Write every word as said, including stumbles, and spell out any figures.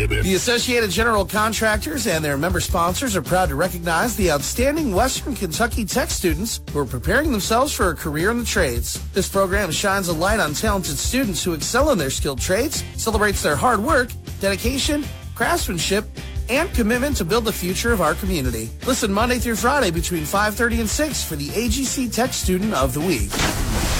The Associated General Contractors and their member sponsors are proud to recognize the outstanding Western Kentucky Tech students who are preparing themselves for a career in the trades. This program shines a light on talented students who excel in their skilled trades, celebrates their hard work, dedication, craftsmanship, and commitment to build the future of our community. Listen Monday through Friday between five thirty and six for the A G C Tech Student of the Week.